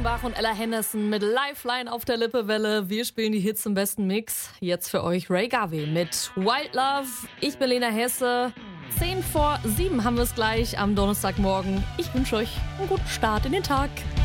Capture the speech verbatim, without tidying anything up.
Offenbach und Ella Henderson mit Lifeline auf der Lippewelle. Wir spielen die Hits im besten Mix. Jetzt für euch Ray Garvey mit Wild Love. Ich bin Lena Hesse. Zehn vor sieben haben wir es gleich am Donnerstagmorgen. Ich wünsche euch einen guten Start in den Tag.